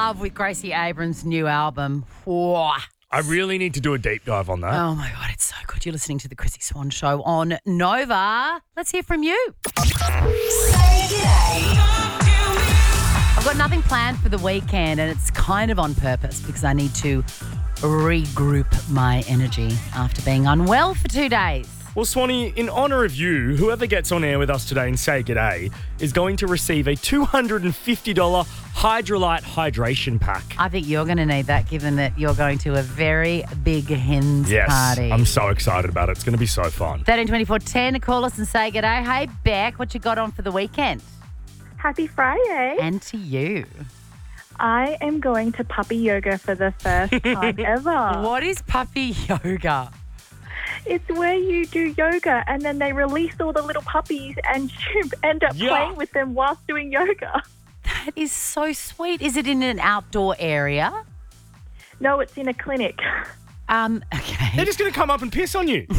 love with Gracie Abrams' new album. Whoa. I really need to do a deep dive on that. Oh, my God, it's so good. You're listening to The Chrissy Swan Show on Nova. Let's hear from you. Say g'day. I've got nothing planned for the weekend, and it's kind of on purpose because I need to regroup my energy after being unwell for 2 days. Well, Swanee, in honour of you, whoever gets on air with us today and say g'day is going to receive a $250 Hydrolite hydration pack. I think you're going to need that given that you're going to a very big hens Yes, party. I'm so excited about it. It's going to be so fun. 13 24 10, call us and say g'day. Hey, Beck, what you got on for the weekend? Happy Friday. And to you. I am going to puppy yoga for the first time ever. What is puppy yoga? It's where you do yoga and then they release all the little puppies and you end up playing with them whilst doing yoga. That is so sweet. Is it in an outdoor area? No, it's in a clinic. Okay. They're just going to come up and piss on you.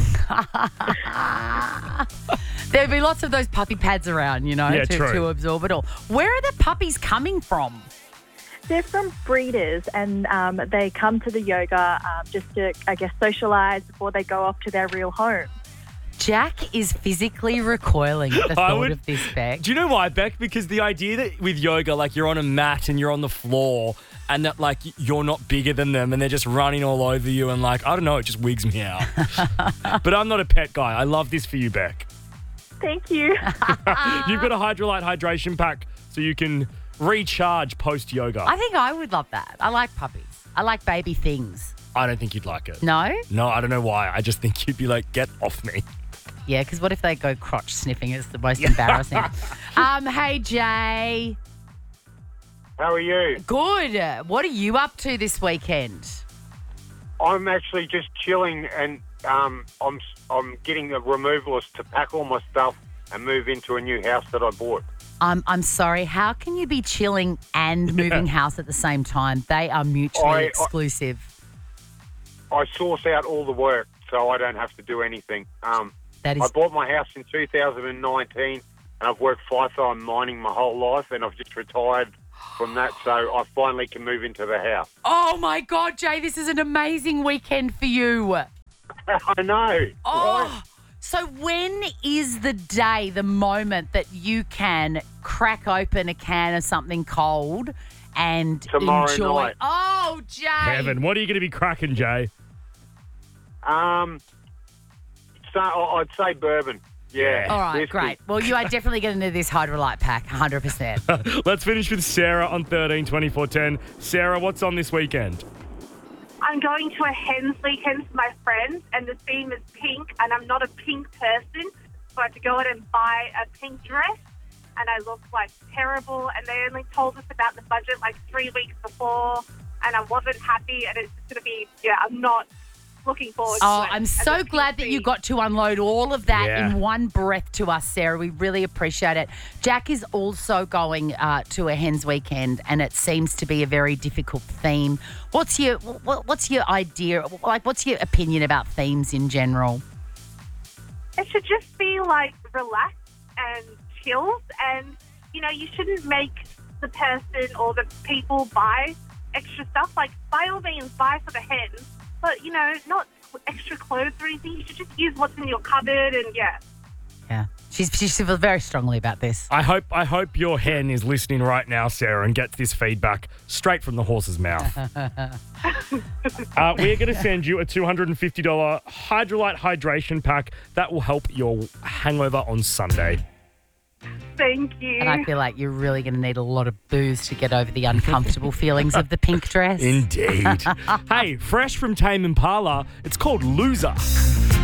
There'll be lots of those puppy pads around, Yeah, true. to absorb it all. Where are the puppies coming from? They're from breeders and they come to the yoga just to, I guess, socialise before they go off to their real home. Jack is physically recoiling at the thought of this, Beck. Do you know why, Beck? Because the idea that with yoga, like you're on a mat and you're on the floor and that like you're not bigger than them and they're just running all over you and like, I don't know, it just wigs me out. But I'm not a pet guy. I love this for you, Beck. Thank you. You've got a Hydrolite hydration pack so you can recharge post-yoga. I think I would love that. I like puppies. I like baby things. I don't think you'd like it. No? No, I don't know why. I just think you'd be like, get off me. Yeah, because what if they go crotch sniffing? It's the most embarrassing. Hey, Jay. How are you? Good. What are you up to this weekend? I'm actually just chilling and I'm getting a removalist to pack all my stuff and move into a new house that I bought. I'm sorry. How can you be chilling and moving house at the same time? They are mutually exclusive. I source out all the work so I don't have to do anything. That is. I bought my house in 2019 and I've worked FIFO mining my whole life and I've just retired from that, so I finally can move into the house. Oh, my God, Jay, this is an amazing weekend for you. I know. Oh, Right? so when is the day, the moment that you can crack open a can of something cold and Tomorrow enjoy? night. Oh, Jay. Kevin, what are you going to be cracking, Jay? So I'd say bourbon. Yeah. All right, whiskey. great. Well, you are definitely going to need this Hydrolite pack, 100%. Let's finish with Sarah on 13 24 10. Sarah, what's on this weekend? I'm going to a hens weekend with my friends, and the theme is pink, and I'm not a pink person, so I had to go out and buy a pink dress, and I look like terrible, and they only told us about the budget like 3 weeks before, and I wasn't happy, and it's just going to be, I'm not looking forward to it. I'm so glad that you got to unload all of that in one breath to us, Sarah. We really appreciate it. Jack is also going to a hens weekend, and it seems to be a very difficult theme. What's your idea? Like, what's your opinion about themes in general? It should just be like relaxed and chilled, and you shouldn't make the person or the people buy extra stuff. Like, by all means, buy for the hens, but not extra clothes or anything. You should just use what's in your cupboard, and Yeah, she feels very strongly about this. I hope your hen is listening right now, Sarah, and gets this feedback straight from the horse's mouth. We're going to send you a $250 Hydrolite hydration pack that will help your hangover on Sunday. thank you. And I feel like you're really going to need a lot of booze to get over the uncomfortable feelings of the pink dress. Indeed. Hey, fresh from Tame Impala, it's called Loser.